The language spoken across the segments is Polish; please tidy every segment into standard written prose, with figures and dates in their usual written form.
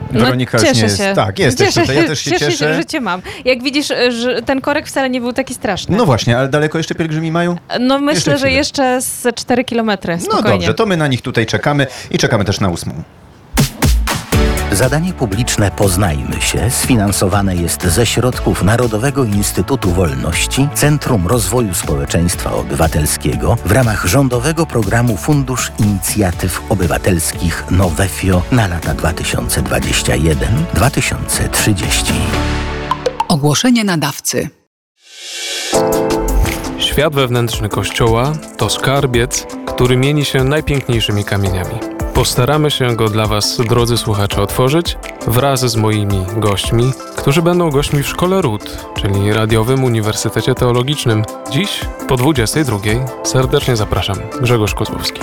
Weronika już nie jest. Się. Tak, jesteś tutaj, ja też się cieszę. cieszę. Że cię mam. Jak widzisz, że ten korek wcale nie był taki straszny. No właśnie, ale daleko jeszcze pielgrzymi mają? No myślę, że jeszcze z 4 kilometry, spokojnie. No dobrze, to my na nich tutaj czekamy i czekamy też na 8. Zadanie publiczne Poznajmy się sfinansowane jest ze środków Narodowego Instytutu Wolności, Centrum Rozwoju Społeczeństwa Obywatelskiego w ramach rządowego programu Fundusz Inicjatyw Obywatelskich Nowefio na lata 2021-2030. Ogłoszenie nadawcy. Świat wewnętrzny Kościoła to skarbiec, który mieni się najpiękniejszymi kamieniami. Postaramy się go dla Was, drodzy słuchacze, otworzyć wraz z moimi gośćmi, którzy będą gośćmi w Szkole Ród, czyli Radiowym Uniwersytecie Teologicznym. Dziś po 22:00 serdecznie zapraszam. Grzegorz Kozłowski.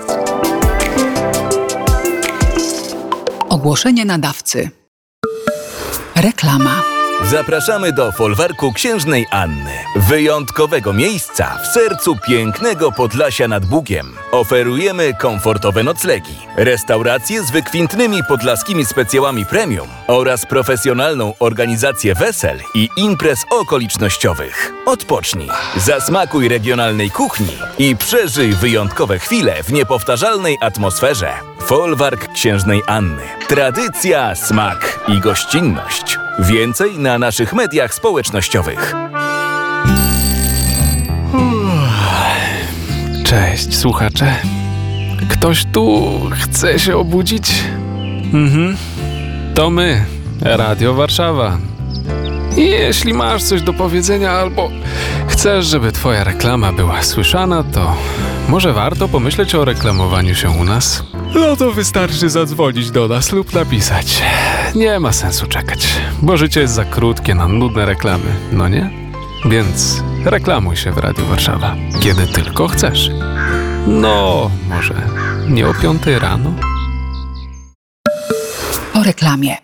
Ogłoszenie nadawcy. Reklama. Zapraszamy do folwarku Księżnej Anny, wyjątkowego miejsca w sercu pięknego Podlasia nad Bugiem. Oferujemy komfortowe noclegi, restauracje z wykwintnymi podlaskimi specjałami premium oraz profesjonalną organizację wesel i imprez okolicznościowych. Odpocznij, zasmakuj regionalnej kuchni i przeżyj wyjątkowe chwile w niepowtarzalnej atmosferze. Folwark Księżnej Anny. Tradycja, smak i gościnność. Więcej na naszych mediach społecznościowych. Cześć, słuchacze. Ktoś tu chce się obudzić? To my, Radio Warszawa. I jeśli masz coś do powiedzenia albo chcesz, żeby twoja reklama była słyszana, to może warto pomyśleć o reklamowaniu się u nas? No to wystarczy zadzwonić do nas lub napisać. Nie ma sensu czekać, bo życie jest za krótkie na nudne reklamy, no nie? Więc reklamuj się w Radiu Warszawa, kiedy tylko chcesz. No, może nie o 5 rano? Po reklamie.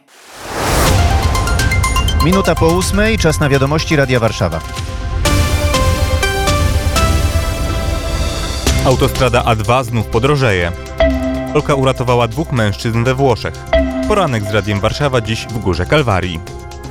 Minuta po 8, czas na wiadomości Radia Warszawa. Autostrada A2 znów podrożeje. Polka uratowała 2 mężczyzn we Włoszech. Poranek z Radiem Warszawa dziś w Górze Kalwarii.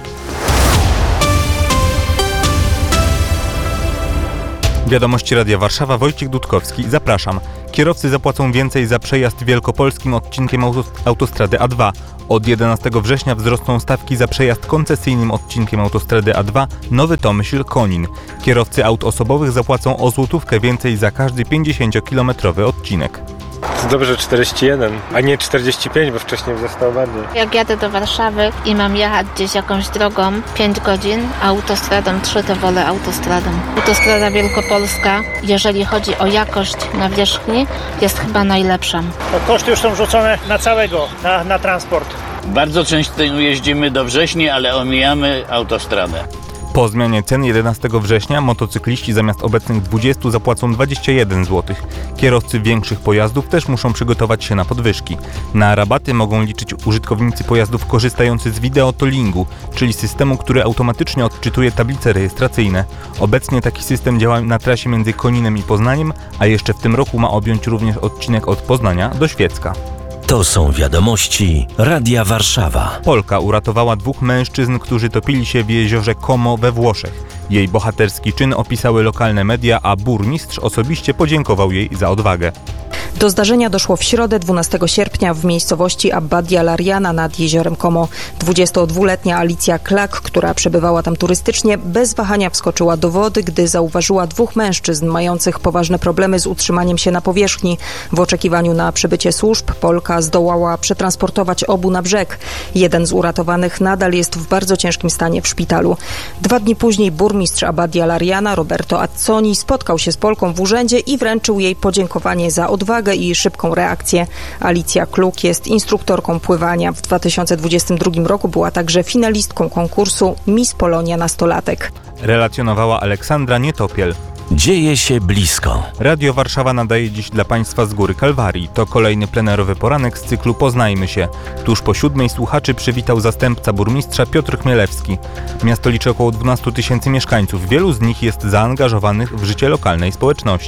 Wiadomości Radia Warszawa, Wojciech Dudkowski. Zapraszam. Kierowcy zapłacą więcej za przejazd wielkopolskim odcinkiem autostrady A2. Od 11 września wzrosną stawki za przejazd koncesyjnym odcinkiem autostrady A2 Nowy Tomyśl-Konin. Kierowcy aut osobowych zapłacą o złotówkę więcej za każdy 50-kilometrowy odcinek. Dobrze 41, a nie 45, bo wcześniej wzrastało bardziej. Jak jadę do Warszawy i mam jechać gdzieś jakąś drogą 5 godzin, a autostradą 3, to wolę autostradą. Autostrada Wielkopolska, jeżeli chodzi o jakość nawierzchni, jest chyba najlepsza. Koszty już są rzucone na całego, na transport. Bardzo często jeździmy do Wrześni, ale omijamy autostradę. Po zmianie cen 11 września motocykliści zamiast obecnych 20 zapłacą 21 zł. Kierowcy większych pojazdów też muszą przygotować się na podwyżki. Na rabaty mogą liczyć użytkownicy pojazdów korzystający z wideotollingu, czyli systemu, który automatycznie odczytuje tablice rejestracyjne. Obecnie taki system działa na trasie między Koninem i Poznaniem, a jeszcze w tym roku ma objąć również odcinek od Poznania do Świecka. To są wiadomości Radia Warszawa. Polka uratowała 2 mężczyzn, którzy topili się w jeziorze Como we Włoszech. Jej bohaterski czyn opisały lokalne media, a burmistrz osobiście podziękował jej za odwagę. Do zdarzenia doszło w środę 12 sierpnia w miejscowości Abbadia Lariana nad jeziorem Como. 22-letnia Alicja Klak, która przebywała tam turystycznie, bez wahania wskoczyła do wody, gdy zauważyła 2 mężczyzn mających poważne problemy z utrzymaniem się na powierzchni. W oczekiwaniu na przybycie służb Polka zdołała przetransportować obu na brzeg. Jeden z uratowanych nadal jest w bardzo ciężkim stanie w szpitalu. 2 dni później burmistrz Abbadia Lariana Roberto Azzoni spotkał się z Polką w urzędzie i wręczył jej podziękowanie za odwagę i szybką reakcję. Alicja Kluk jest instruktorką pływania. W 2022 roku była także finalistką konkursu Miss Polonia Nastolatek. Relacjonowała Aleksandra Nietopiel. Dzieje się blisko. Radio Warszawa nadaje dziś dla Państwa z Góry Kalwarii. To kolejny plenerowy poranek z cyklu Poznajmy się. Tuż po 7 słuchaczy przywitał zastępca burmistrza Piotr Chmielewski. Miasto liczy około 12 000 mieszkańców. Wielu z nich jest zaangażowanych w życie lokalnej społeczności.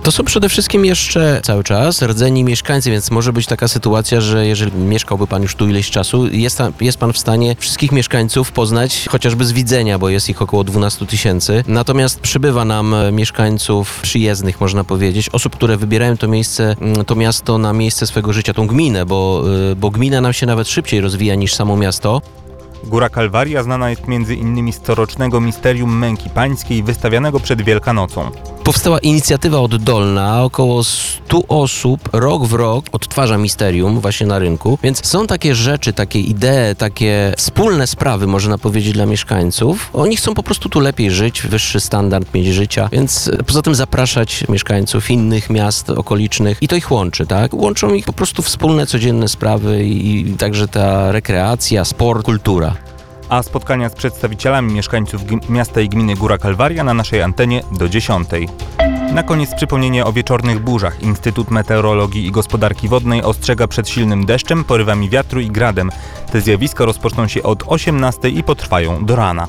To są przede wszystkim jeszcze cały czas rdzenni mieszkańcy, więc może być taka sytuacja, że jeżeli mieszkałby pan już tu ileś czasu, jest pan w stanie wszystkich mieszkańców poznać chociażby z widzenia, bo jest ich około 12 000. Natomiast przybywa nam mieszkańców przyjezdnych, można powiedzieć, osób, które wybierają to miasto na miejsce swego życia, tą gminę, bo gmina nam się nawet szybciej rozwija niż samo miasto. Góra Kalwaria znana jest między innymi z corocznego misterium Męki Pańskiej wystawianego przed Wielkanocą. Powstała inicjatywa oddolna, około 100 osób rok w rok odtwarza misterium właśnie na rynku, więc są takie rzeczy, takie idee, takie wspólne sprawy, można powiedzieć, dla mieszkańców. Oni chcą po prostu tu lepiej żyć, wyższy standard mieć życia, więc poza tym zapraszać mieszkańców innych miast okolicznych i to ich łączy, tak? Łączą ich po prostu wspólne, codzienne sprawy i także ta rekreacja, sport, kultura. A spotkania z przedstawicielami mieszkańców miasta i gminy Góra Kalwaria na naszej antenie do 10. Na koniec przypomnienie o wieczornych burzach. Instytut Meteorologii i Gospodarki Wodnej ostrzega przed silnym deszczem, porywami wiatru i gradem. Te zjawiska rozpoczną się od 18 i potrwają do rana.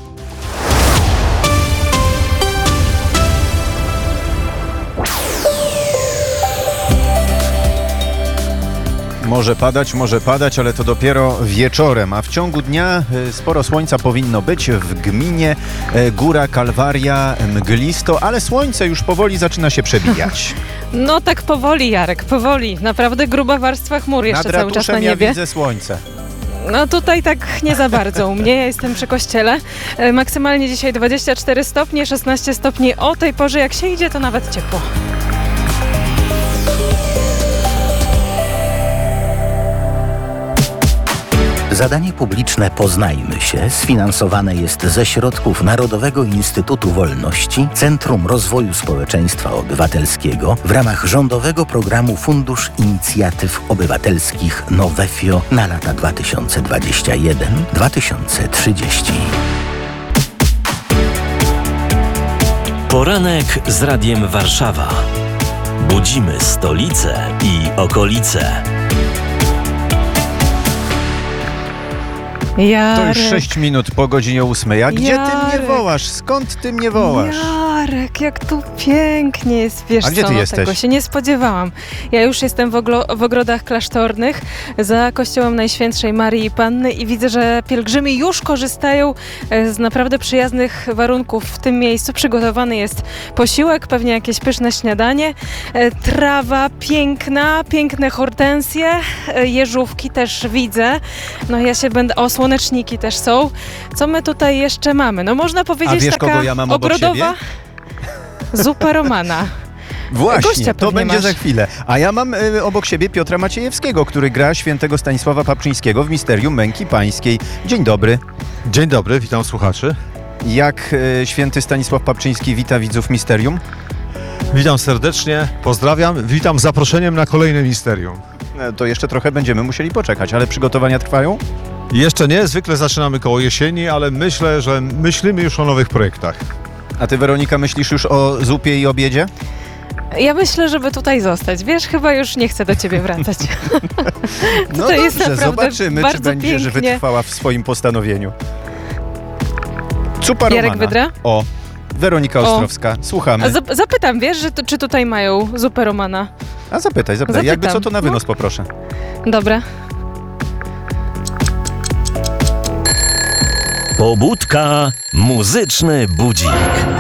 Może padać, ale to dopiero wieczorem, a w ciągu dnia sporo słońca powinno być w gminie Góra Kalwaria, mglisto, ale słońce już powoli zaczyna się przebijać. No tak powoli, Jarek, powoli. Naprawdę gruba warstwa chmur jeszcze cały czas na niebie. Ja widzę słońce. No tutaj tak nie za bardzo u mnie, ja jestem przy kościele. Maksymalnie dzisiaj 24 stopnie, 16 stopni. O tej porze jak się idzie, to nawet ciepło. Zadanie publiczne Poznajmy się sfinansowane jest ze środków Narodowego Instytutu Wolności, Centrum Rozwoju Społeczeństwa Obywatelskiego w ramach rządowego programu Fundusz Inicjatyw Obywatelskich Nowefio na lata 2021-2030. Poranek z Radiem Warszawa. Budzimy stolicę i okolice. Jarek. To już 6 minut po godzinie 8. A gdzie ty mnie wołasz? Skąd ty mnie wołasz? Jarek, jak tu pięknie jest, wiesz A gdzie co, ty no jesteś? tego się nie spodziewałam. Ja już jestem w ogrodach klasztornych za kościołem Najświętszej Marii i Panny i widzę, że pielgrzymi już korzystają z naprawdę przyjaznych warunków w tym miejscu. Przygotowany jest posiłek, pewnie jakieś pyszne śniadanie, trawa piękna, piękne hortensje, jeżówki też widzę. No ja się będę... O, słoneczniki też są. Co my tutaj jeszcze mamy? No można powiedzieć, a wiesz, taka kogo ja mam obok ogrodowa zupa romana. Właśnie, to będzie masz. za chwilę. A ja mam obok siebie Piotra Maciejewskiego, który gra świętego Stanisława Papczyńskiego w Misterium Męki Pańskiej. Dzień dobry. Dzień dobry, witam słuchaczy. Jak święty Stanisław Papczyński wita widzów Misterium? Witam serdecznie, pozdrawiam, witam z zaproszeniem na kolejne Misterium. To jeszcze trochę będziemy musieli poczekać, ale przygotowania trwają? Jeszcze nie, zwykle zaczynamy koło jesieni, ale myślę, że myślimy już o nowych projektach. A ty, Weronika, myślisz już o zupie i obiedzie? Ja myślę, żeby tutaj zostać. Wiesz, chyba już nie chcę do ciebie wracać. No tutaj jest dobrze, naprawdę zobaczymy, czy będziesz pięknie. wytrwała w swoim postanowieniu. Zupa romana. Jarek Wydra? O, Weronika Ostrowska, słuchamy. Zapytam, wiesz, czy tutaj mają zupę romana? A zapytaj. Jakby co, to na wynos poproszę. Dobra. Pobudka, muzyczny budzik.